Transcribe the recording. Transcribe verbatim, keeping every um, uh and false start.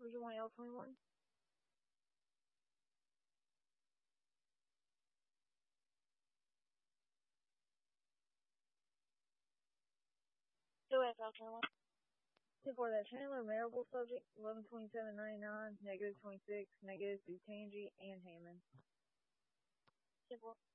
Or do you want L twenty-one? Go ahead, L twenty-one. For that Chandler Marable subject, eleven twenty-seven ninety-nine, negative twenty-six, negative Butangi, and Hammond. Simple.